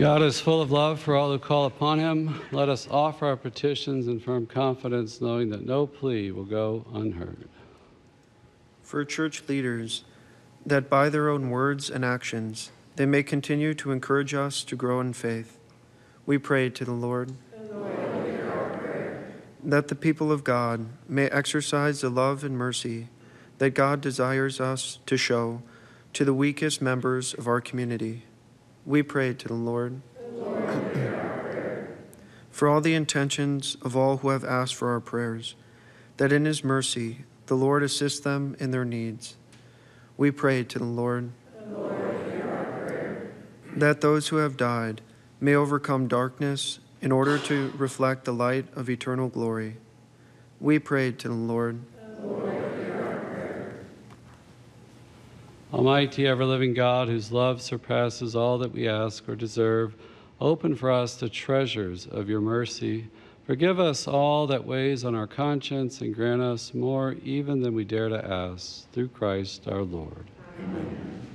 God is full of love for all who call upon him. Let us offer our petitions in firm confidence, knowing that no plea will go unheard. For church leaders, that by their own words and actions, they may continue to encourage us to grow in faith, we pray to the Lord. That the people of God may exercise the love and mercy that God desires us to show to the weakest members of our community, we pray to the Lord. For all the intentions of all who have asked for our prayers, that in his mercy the Lord assist them in their needs, we pray to the Lord. That those who have died may overcome darkness in order to reflect the light of eternal glory, we pray to the Lord. Almighty, ever-living God, whose love surpasses all that we ask or deserve, open for us the treasures of your mercy. Forgive us all that weighs on our conscience and grant us more even than we dare to ask, through Christ our Lord. Amen.